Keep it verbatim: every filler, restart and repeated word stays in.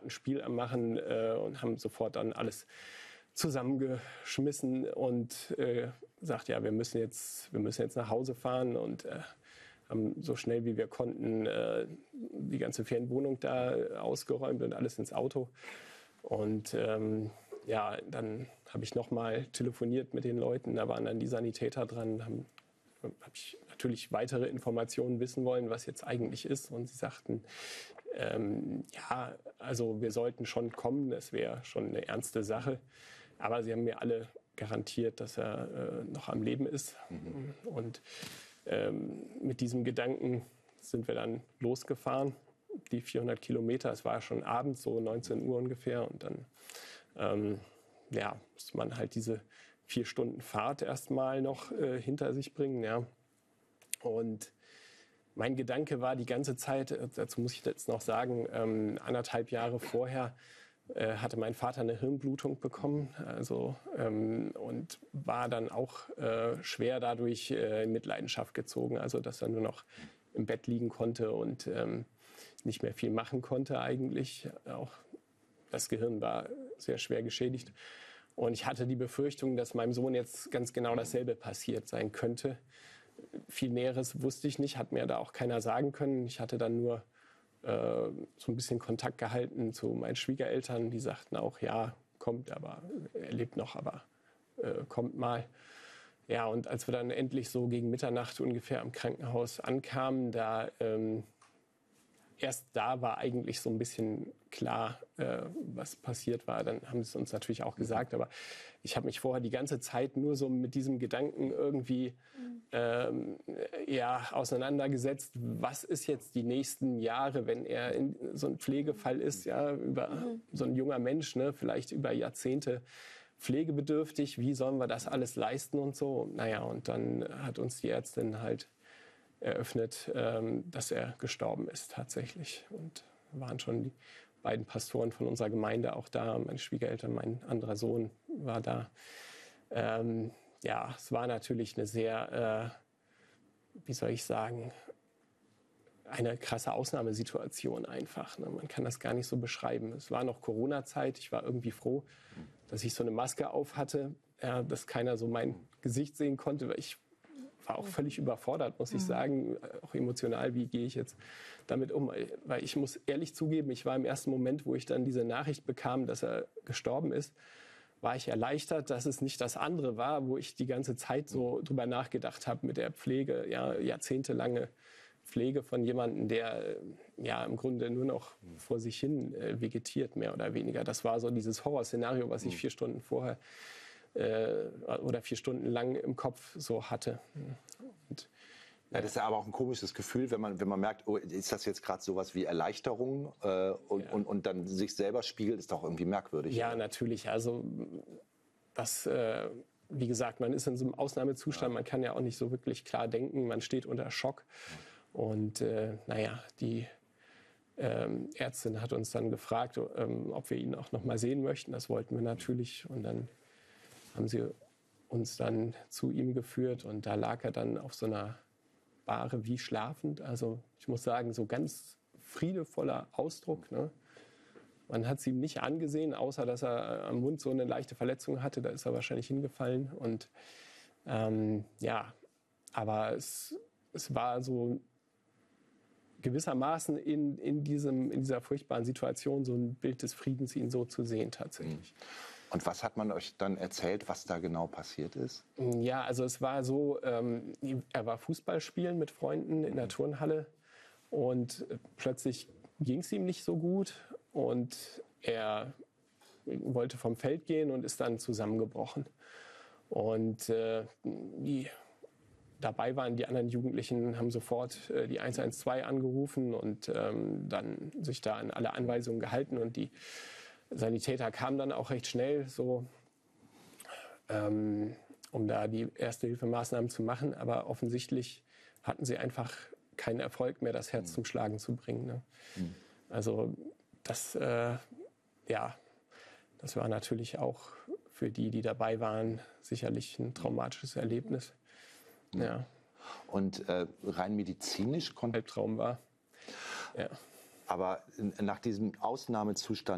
ein Spiel am Machen äh, und haben sofort dann alles zusammengeschmissen und äh, sagt, ja, wir müssen jetzt, wir müssen jetzt nach Hause fahren und äh, haben so schnell wie wir konnten äh, die ganze Ferienwohnung da ausgeräumt und alles ins Auto. Und ähm, ja, dann habe ich nochmal telefoniert mit den Leuten, da waren dann die Sanitäter dran, haben habe ich natürlich weitere Informationen wissen wollen, was jetzt eigentlich ist. Und sie sagten, ähm, ja, also wir sollten schon kommen, das wäre schon eine ernste Sache. Aber sie haben mir alle garantiert, dass er äh, noch am Leben ist. Mhm. Und ähm, mit diesem Gedanken sind wir dann losgefahren, die vierhundert Kilometer. Es war schon abends, so neunzehn Uhr ungefähr. Und dann ähm, ja, musste man halt diese vier Stunden Fahrt erstmal noch äh, hinter sich bringen. Ja. Und mein Gedanke war die ganze Zeit, dazu muss ich jetzt noch sagen, ähm, anderthalb Jahre vorher äh, hatte mein Vater eine Hirnblutung bekommen, also, ähm, und war dann auch äh, schwer dadurch äh, in Mitleidenschaft gezogen, also dass er nur noch im Bett liegen konnte und ähm, nicht mehr viel machen konnte eigentlich. Auch das Gehirn war sehr schwer geschädigt. Und ich hatte die Befürchtung, dass meinem Sohn jetzt ganz genau dasselbe passiert sein könnte. Viel Näheres wusste ich nicht, hat mir da auch keiner sagen können. Ich hatte dann nur äh, so ein bisschen Kontakt gehalten zu meinen Schwiegereltern. Die sagten auch, ja, kommt, aber er lebt noch, aber äh, kommt mal. Ja, und als wir dann endlich so gegen Mitternacht ungefähr am Krankenhaus ankamen, da ähm, erst da war eigentlich so ein bisschen klar, äh, was passiert war. Dann haben sie es uns natürlich auch gesagt. Aber ich habe mich vorher die ganze Zeit nur so mit diesem Gedanken irgendwie ähm, ja, auseinandergesetzt. Was ist jetzt die nächsten Jahre, wenn er in so ein Pflegefall ist, ja, über mhm. so ein junger Mensch, ne, vielleicht über Jahrzehnte pflegebedürftig. Wie sollen wir das alles leisten und so? Naja, und dann hat uns die Ärztin halt eröffnet, ähm, dass er gestorben ist tatsächlich. Und waren schon die beiden Pastoren von unserer Gemeinde auch da. Meine Schwiegereltern, mein anderer Sohn war da. Ähm, ja, es war natürlich eine sehr, äh, wie soll ich sagen, eine krasse Ausnahmesituation einfach. Ne? Man kann das gar nicht so beschreiben. Es war noch Corona-Zeit. Ich war irgendwie froh, dass ich so eine Maske auf hatte, ja, dass keiner so mein Gesicht sehen konnte, weil ich war auch völlig überfordert, muss ich sagen, auch emotional, wie gehe ich jetzt damit um? Weil ich muss ehrlich zugeben, ich war im ersten Moment, wo ich dann diese Nachricht bekam, dass er gestorben ist, war ich erleichtert, dass es nicht das andere war, wo ich die ganze Zeit so drüber nachgedacht habe mit der Pflege, ja, jahrzehntelange Pflege von jemandem, der ja im Grunde nur noch vor sich hin äh, vegetiert, mehr oder weniger. Das war so dieses Horrorszenario, was ich vier Stunden vorher oder vier Stunden lang im Kopf so hatte. Und, ja, das ist ja aber auch ein komisches Gefühl, wenn man, wenn man merkt, oh, ist das jetzt gerade sowas wie Erleichterung äh, und, ja. und, und dann sich selber spiegelt, ist doch irgendwie merkwürdig. Ja, oder? Natürlich. Also das, äh, wie gesagt, man ist in so einem Ausnahmezustand, ja. Man kann ja auch nicht so wirklich klar denken, man steht unter Schock. Ja. Und äh, naja, die ähm, Ärztin hat uns dann gefragt, ähm, ob wir ihn auch noch mal sehen möchten. Das wollten wir natürlich. Und dann haben sie uns dann zu ihm geführt und da lag er dann auf so einer Bahre wie schlafend. Also ich muss sagen, so ganz friedevoller Ausdruck. Ne? Man hat es ihm nicht angesehen, außer dass er am Mund so eine leichte Verletzung hatte. Da ist er wahrscheinlich hingefallen. Und ähm, ja, aber es, es war so gewissermaßen in, in, diesem, in dieser furchtbaren Situation so ein Bild des Friedens, ihn so zu sehen tatsächlich. Und was hat man euch dann erzählt, was da genau passiert ist? Ja, also es war so, ähm, er war Fußball spielen mit Freunden in der Turnhalle und plötzlich ging es ihm nicht so gut und er wollte vom Feld gehen und ist dann zusammengebrochen. Und äh, die dabei waren die anderen Jugendlichen, haben sofort äh, die eins eins zwei angerufen und ähm, dann sich da an alle Anweisungen gehalten und die Sanitäter kamen dann auch recht schnell, so, ähm, um da die Erste-Hilfe-Maßnahmen zu machen. Aber offensichtlich hatten sie einfach keinen Erfolg mehr, das Herz mhm. zum Schlagen zu bringen. Ne? Mhm. Also das, äh, ja, das war natürlich auch für die, die dabei waren, sicherlich ein traumatisches Erlebnis. Mhm. Ja. Und äh, rein medizinisch konnte... Albtraum war, ja. Aber nach diesem Ausnahmezustand